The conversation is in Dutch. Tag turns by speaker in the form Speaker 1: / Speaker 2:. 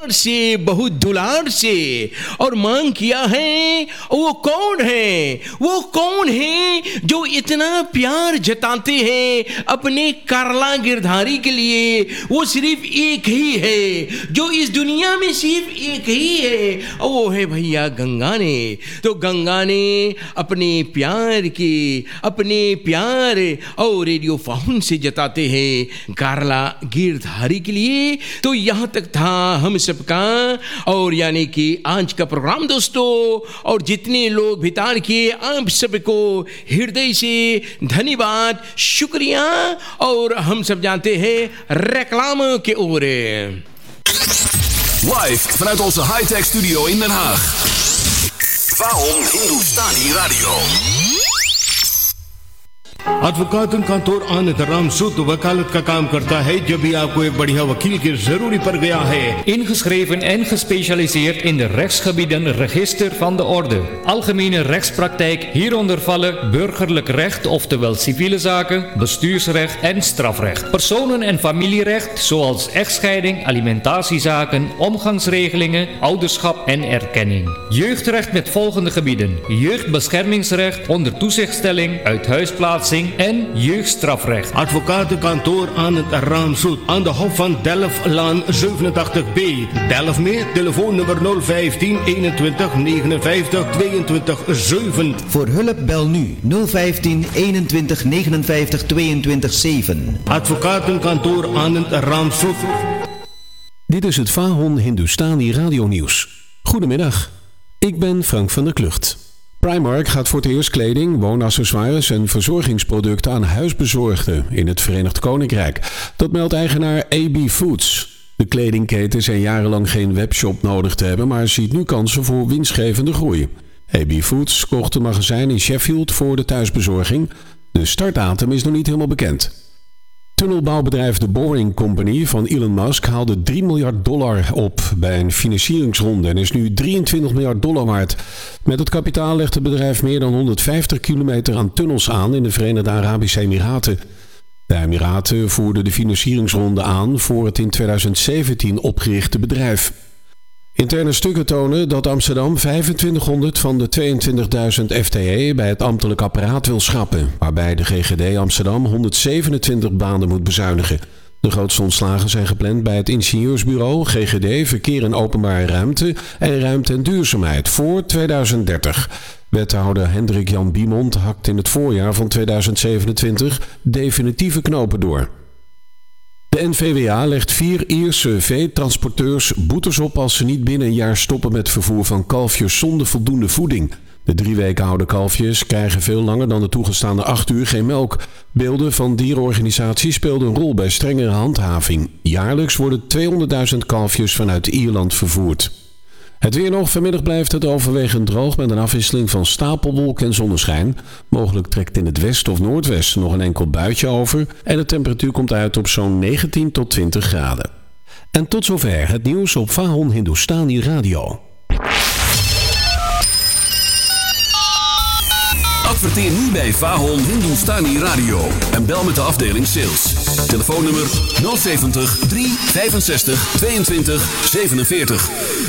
Speaker 1: से, बहुत दुलार से और मांग किया है। वो कौन है? वो कौन है जो इतना प्यार जताते हैं अपने करला गिरधारी के लिए? वो सिर्फ एक ही है जो इस दुनिया में सिर्फ एक ही है, और वो है भैया गंगा ने। तो गंगा ने अपने प्यार के, अपने प्यार और रेडियो फाउन से जताते हैं करला गिरधारी के लिए। तो यहाँ तक था हम सबका, और यानी कि आज का प्रोग्राम दोस्तों, और जितने लोग भितार किए आप सबको हृदय से धन्यवाद, शुक्रिया। और हम सब जानते हैं रेक्लाम के ओर।
Speaker 2: Live vanuit onze high-tech studio in Den Haag. Waarom Hindustani Radio?
Speaker 3: Advocatenkantoor Anand Ramsood वकालत का काम करता है जब भी आपको एक बढ़िया वकील की जरूरी पड़ गया है.
Speaker 4: Ingeschreven en gespecialiseerd in de rechtsgebieden Register van de Orde. Algemene rechtspraktijk, hieronder vallen burgerlijk recht, oftewel civiele zaken, bestuursrecht en strafrecht. Personen- en familierecht, zoals echtscheiding, alimentatiezaken, omgangsregelingen, ouderschap en erkenning. Jeugdrecht met volgende gebieden: jeugdbeschermingsrecht, onder toezichtstelling, uithuisplaatsing en jeugdstrafrecht.
Speaker 3: Advocatenkantoor Anand Ramsood aan de Hof van Delftlaan 87B. Delft meer, telefoonnummer 015 21 59 22 7.
Speaker 5: Voor hulp bel nu 015 21 59 22 7.
Speaker 3: Advocatenkantoor Anand Ramsood.
Speaker 6: Dit is het Vahon Hindustani Radio Nieuws. Goedemiddag, ik ben Frank van der Klucht. Primark gaat voor het eerst kleding, woonaccessoires en verzorgingsproducten aan huis bezorgen in het Verenigd Koninkrijk. Dat meldt eigenaar AB Foods. De kledingketen zei jarenlang geen webshop nodig te hebben, maar ziet nu kansen voor winstgevende groei. AB Foods kocht een magazijn in Sheffield voor de thuisbezorging. De startdatum is nog niet helemaal bekend. Tunnelbouwbedrijf The Boring Company van Elon Musk haalde $3 miljard op bij een financieringsronde en is nu $23 miljard waard. Met het kapitaal legt het bedrijf meer dan 150 kilometer aan tunnels aan in de Verenigde Arabische Emiraten. De Emiraten voerden de financieringsronde aan voor het in 2017 opgerichte bedrijf. Interne stukken tonen dat Amsterdam 2500 van de 22.000 FTE bij het ambtelijk apparaat wil schrappen, waarbij de GGD Amsterdam 127 banen moet bezuinigen. De grootste ontslagen zijn gepland bij het ingenieursbureau GGD Verkeer en Openbare Ruimte en Ruimte en Duurzaamheid voor 2030. Wethouder Hendrik Jan Biemond hakt in het voorjaar van 2027 definitieve knopen door. De NVWA legt 4 Ierse veetransporteurs boetes op als ze niet binnen een jaar stoppen met vervoer van kalfjes zonder voldoende voeding. De 3 weken oude kalfjes krijgen veel langer dan de toegestaande 8 uur geen melk. Beelden van dierenorganisaties speelden een rol bij strengere handhaving. Jaarlijks worden 200.000 kalfjes vanuit Ierland vervoerd. Het weer nog. Vanmiddag blijft het overwegend droog met een afwisseling van stapelwolken en zonneschijn. Mogelijk trekt in het westen of noordwesten nog een enkel buitje over. En de temperatuur komt uit op zo'n 19 tot 20 graden. En tot zover het nieuws op Vahon Hindustani Radio.
Speaker 2: Adverteer nu bij Vahon Hindustani Radio en bel met de afdeling sales. Telefoonnummer 070 365 22 47.